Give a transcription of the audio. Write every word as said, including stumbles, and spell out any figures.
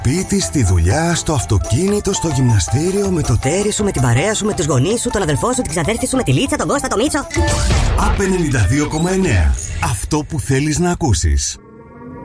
Σπίτι, στη δουλειά, στο αυτοκίνητο, στο γυμναστήριο, με το τέρι σου, με την παρέα σου, με τους γονείς σου, τον αδελφό σου, την ξαδέρφη σου, με τη Λίτσα, τον Κώστα, τον Μίτσο. Απ' ενενήντα δύο κόμμα εννέα. Αυτό που θέλεις να ακούσεις.